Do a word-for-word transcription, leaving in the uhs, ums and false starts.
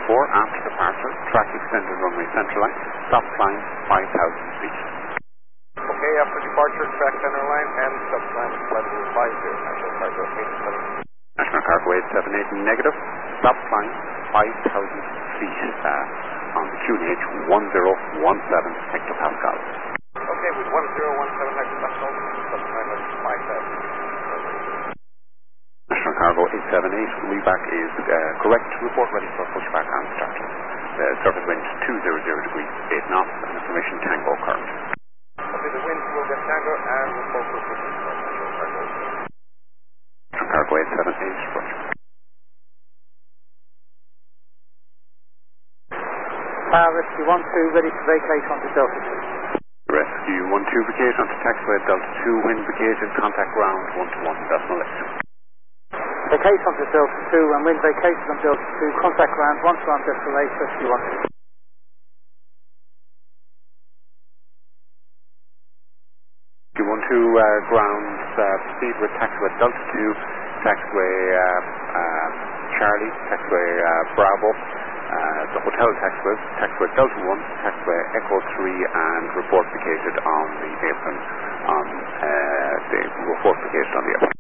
four after departure, track extended runway central line, stop climb five thousand feet. Okay, after departure, track center line and stop climb level five zero, national cargo eight seven. National cargo eight seven eight negative, stop climb five thousand feet uh, on the Q N H one zero one seven hectopascal. Okay, with one zero one seven hectopascal, stop climb at five thousand. National cargo eight seven eight, reback is uh, correct, report ready for pushback and start. The surface wind two hundred degrees, eight knots, and information tango current. Okay, the wind will get tango and the focus will be national cargo. National cargo eight seven eight, roger. Uh, Rescue one two, ready to vacate onto Delta two. Rescue one two, vacate onto taxiway Delta two, wind vacated, contact ground one to one decimal eight. Vacate onto Delta two and wind vacated on Delta two, contact ground one to one decimal eight, Rescue one two. Rescue one two, uh, ground, uh, proceed with taxiway Delta two, taxiway uh, uh, Charlie, taxiway uh, Bravo, uh, the hotel taxiway, taxiway Delta one, taxiway Echo three, and report vacated on the apron, on uh, the report vacated on the apron.